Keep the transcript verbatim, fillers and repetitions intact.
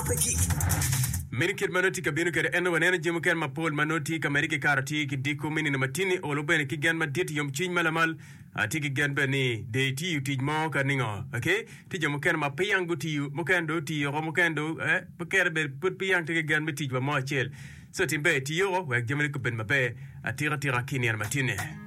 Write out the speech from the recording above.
Minikit manoti ka binu kere eno wanene jimu ken mapol manoti ka merike karati ki diku mini na matini olo bene ki gen madit yom chiny malamal ati ki gen bene de ti yu tij mo ka ningo okay ti jimu ken ma piyang gu ti yu mo ken do ti yo mo ken do eh pekere be put piyang ti gen me tij ba mo chel so timbe ti yo wek jimu ko ben mabe ati ratira kini an matine